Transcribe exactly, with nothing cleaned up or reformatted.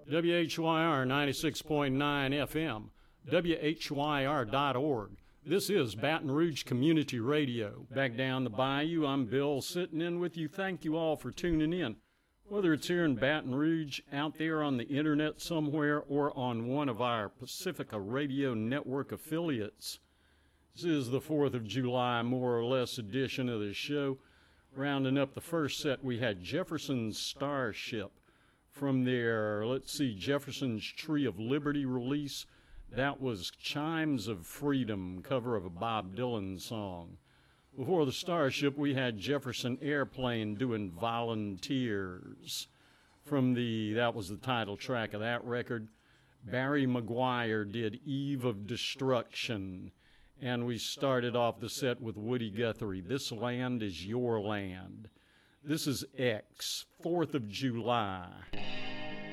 W H Y R ninety-six point nine F M, W H Y R dot org. This is Baton Rouge Community Radio. Back down the bayou, I'm Bill, sitting in with you. Thank you all for tuning in. Whether it's here in Baton Rouge, out there on the internet somewhere, or on one of our Pacifica Radio Network affiliates. This is the fourth of July, more or less, edition of the show. Rounding up the first set, we had Jefferson's Starship. From their, let's see, Jefferson's Tree of Liberty release. That was Chimes of Freedom, cover of a Bob Dylan song. Before the Starship, we had Jefferson Airplane doing Volunteers. From the, that was the title track of that record. Barry McGuire did Eve of Destruction. And we started off the set with Woody Guthrie, This Land is Your Land. This is X, fourth of July.